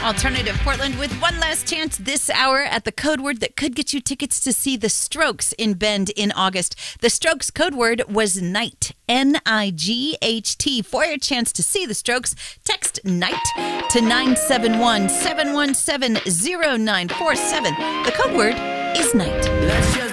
Alternative Portland with one last chance this hour at the code word that could get you tickets to see the Strokes in Bend in August. The Strokes code word was NIGHT, N-I-G-H-T. For your chance to see the Strokes, text NIGHT to 971-717-0947. The code word is NIGHT.